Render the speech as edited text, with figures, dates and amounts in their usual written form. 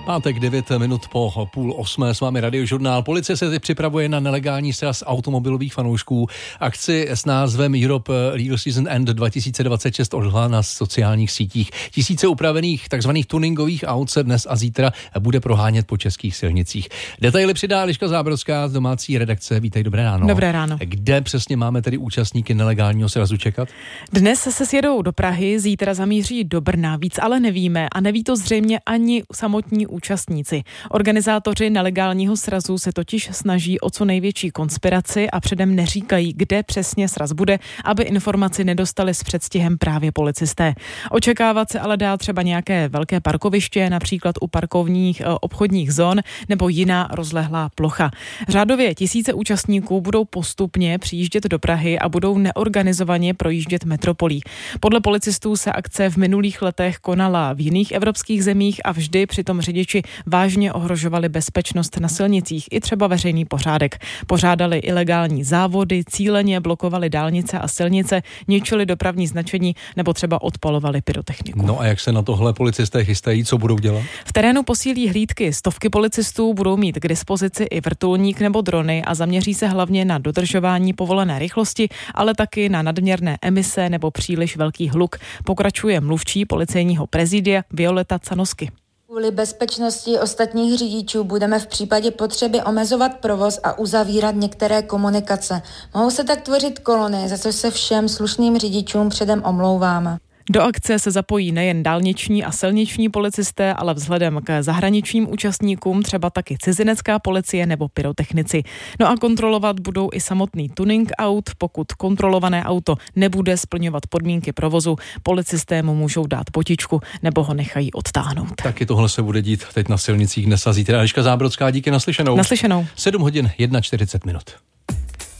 Pátek 9 minut po 7:30 s vámi Radiožurnál. Policie se připravuje na nelegální sraz automobilových fanoušků. Akci s názvem Europe Legal Season End 2026 odhlá na sociálních sítích. Tisíce upravených takzvaných tuningových aut se dnes a zítra bude prohánět po českých silnicích. Detaily přidá Eliška Zábrodská z domácí redakce. Vítej, dobré ráno. Dobré ráno. Kde přesně máme tedy účastníky nelegálního srazu čekat? Dnes se sjedou do Prahy, zítra zamíří do Brna. Víc ale nevíme a neví to zřejmě ani samotní účastníci. Organizátoři nelegálního srazu se totiž snaží o co největší konspiraci a předem neříkají, kde přesně sraz bude, aby informaci nedostali s předstihem právě policisté. Očekávat se ale dá třeba nějaké velké parkoviště, například u parkovních obchodních zón nebo jiná rozlehlá plocha. Řádově tisíce účastníků budou postupně přijíždět do Prahy a budou neorganizovaně projíždět metropolí. Podle policistů se akce v minulých letech konala v jiných evropských zemích a vždy přitom řidiči vážně ohrožovali bezpečnost na silnicích i třeba veřejný pořádek. Pořádali ilegální závody, cíleně blokovali dálnice a silnice, ničili dopravní značení nebo třeba odpalovali pyrotechniku. No a jak se na tohle policisté chystají, co budou dělat? V terénu posílí hlídky, stovky policistů budou mít k dispozici i vrtulník nebo drony a zaměří se hlavně na dodržování povolené rychlosti, ale taky na nadměrné emise nebo příliš velký hluk. Pokračuje mluvčí policejního prezidia Violeta Canosky. Kvůli bezpečnosti ostatních řidičů budeme v případě potřeby omezovat provoz a uzavírat některé komunikace. Mohou se tak tvořit kolony, za což se všem slušným řidičům předem omlouváme. Do akce se zapojí nejen dálniční a silniční policisté, ale vzhledem k zahraničním účastníkům třeba taky cizinecká policie nebo pyrotechnici. No a kontrolovat budou i samotný tuning aut. Pokud kontrolované auto nebude splňovat podmínky provozu, policisté mu můžou dát potičku nebo ho nechají odtáhnout. Taky tohle se bude dít teď na silnicích dnes a zítra. Eliška Zábrodská, díky, naslyšenou. 7:41 hodin 41 minut.